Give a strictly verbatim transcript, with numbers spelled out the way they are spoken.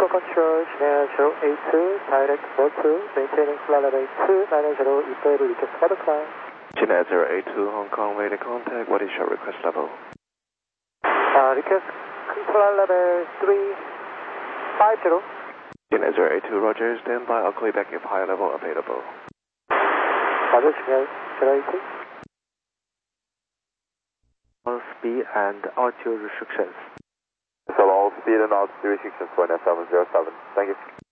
Echo Control, Chennai zero eight two, direct four two, maintaining flight level two nine zero, 이터로 request for the climb. Chennai zero eight two, Hong Kong, ready contact. What is your request level? Uh, request flight level three five zero. Chennai zero eight two, Roger, stand by. I'll call you back if higher level available. Roger, Chennai zero eight two. Speed and altitude restrictions. So all speed and altitude restrictions for N S seven zero seven. Thank you.